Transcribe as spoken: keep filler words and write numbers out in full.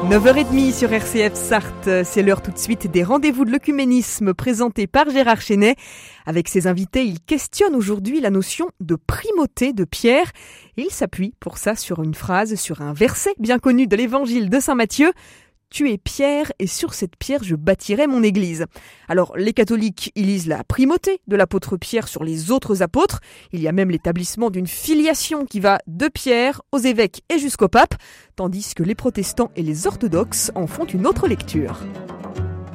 neuf heures trente sur R C F Sarthe, c'est l'heure tout de suite des rendez-vous de l'œcuménisme présentés par Gérard Chenet. Avec ses invités, il questionne aujourd'hui la notion de primauté de Pierre. Et il s'appuie pour ça sur une phrase, sur un verset bien connu de l'évangile de Saint Matthieu. Tu es pierre et sur cette pierre je bâtirai mon église. Alors les catholiques y lisent la primauté de l'apôtre Pierre sur les autres apôtres. Il y a même l'établissement d'une filiation qui va de Pierre aux évêques et jusqu'au pape, tandis que les protestants et les orthodoxes en font une autre lecture.